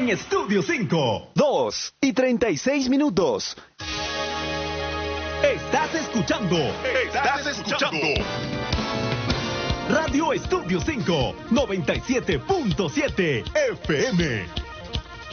en Estudio 5. 2:36. Estás escuchando Radio Estudio 5, 97.7 FM.